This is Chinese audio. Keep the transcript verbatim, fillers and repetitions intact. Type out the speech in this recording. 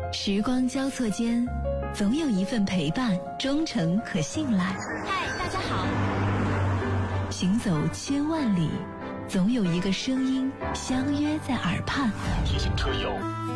时光交错间，总有一份陪伴忠诚可信赖。 嗨，大家好。 行走千万里，总有一个声音相约在耳畔。 提醒车友